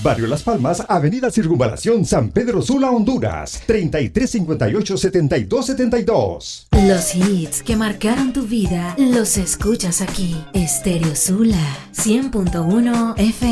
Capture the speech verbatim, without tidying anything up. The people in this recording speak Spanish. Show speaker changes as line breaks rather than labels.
Barrio Las Palmas, Avenida Circunvalación, San Pedro Sula, Honduras. treinta y tres cincuenta y ocho, setenta y dos setenta y dos.
Los hits que marcaron tu vida los escuchas aquí. Estéreo Sula, cien punto uno F M.